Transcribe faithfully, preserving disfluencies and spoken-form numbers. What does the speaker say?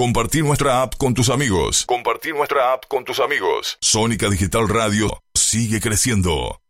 Compartí nuestra app con tus amigos. Compartí nuestra app con tus amigos. Sónica Digital Radio sigue creciendo.